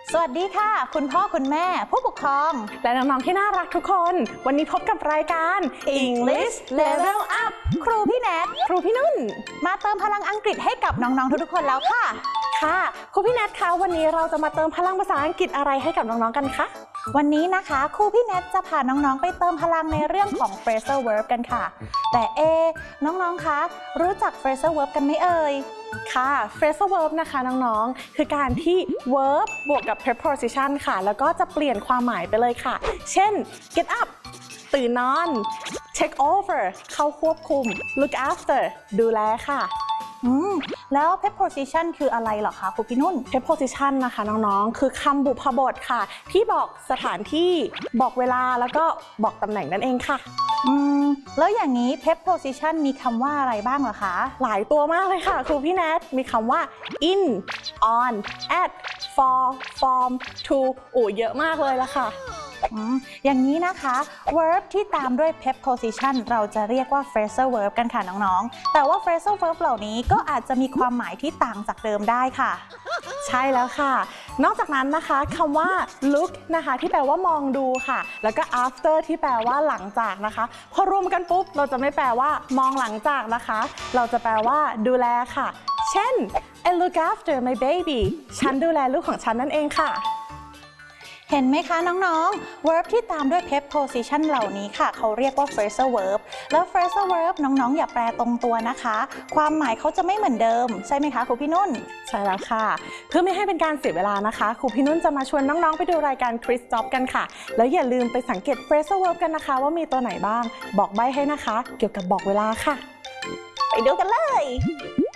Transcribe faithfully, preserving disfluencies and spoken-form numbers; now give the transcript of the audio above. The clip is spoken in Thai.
สวัสดีค่ะคุณพ่อคุณแม่ผู้ปกครองและน้องๆที่น่ารักทุกคนวันนี้พบกับรายการ English Level Up ครูพี่แนทครูพี่นุ่นมาเติมพลังอังกฤษให้กับน้องๆทุกๆคนแล้วค่ะค่ะครูพี่แนทคะวันนี้เราจะมาเติมพลังภาษาอังกฤษอะไรให้กับน้องๆกันคะวันนี้นะคะครูพี่แนทจะพาน้องๆไปเติมพลังในเรื่องของ phrasal verb กันค่ะแต่เอน้องๆคะรู้จัก phrasal verb กันไหมเอ่ยค่ะ phrasal verb นะคะน้องๆคือการที่ verb บวกกับ preposition ค่ะแล้วก็จะเปลี่ยนความหมายไปเลยค่ะเช่น get up ตื่นนอน take over เข้าควบคุม look after ดูแลค่ะอืมแล้ว preposition คืออะไรเหรอคะครูพี่นุ่น preposition นะคะน้องๆคือคำบุพบทค่ะที่บอกสถานที่บอกเวลาแล้วก็บอกตำแหน่งนั่นเองค่ะอืมแล้วอย่างนี้ preposition มีคำว่าอะไรบ้างเหรอคะหลายตัวมากเลยค่ะครูพี่แนทมีคำว่า in on at for from to โอ้เยอะมากเลยละค่ะอย่างนี้นะคะ verb ที่ตามด้วย preposition เราจะเรียกว่า phrasal verb กันค่ะน้องๆแต่ว่า phrasal verb เหล่านี้ก็อาจจะมีความหมายที่ต่างจากเดิมได้ค่ะใช่แล้วค่ะนอกจากนั้นนะคะคำว่า look นะคะที่แปลว่ามองดูค่ะแล้วก็ after ที่แปลว่าหลังจากนะคะพอรวมกันปุ๊บเราจะไม่แปลว่ามองหลังจากนะคะเราจะแปลว่าดูแลค่ะเช่น I look after my baby ฉันดูแลลูกของฉันนั่นเองค่ะเห็นไหมคะน้องๆ verb ที่ตามด้วย preposition เหล่านี้ค่ะเขาเรียกว่า phrasal verb แล้ว phrasal verb น้องๆอย่าแปลตรงตัวนะคะความหมายเขาจะไม่เหมือนเดิมใช่ไหมคะครูพี่นุ่นใช่แล้วค่ะเพื่อไม่ให้เป็นการเสียเวลานะคะครูพี่นุ่นจะมาชวนน้องๆไปดูรายการ Quiz Job กันค่ะแล้วอย่าลืมไปสังเกต phrasal verb กันนะคะว่ามีตัวไหนบ้างบอกใบ้ให้นะคะเกี่ยวกับบอกเวลาค่ะไปดูกันเลย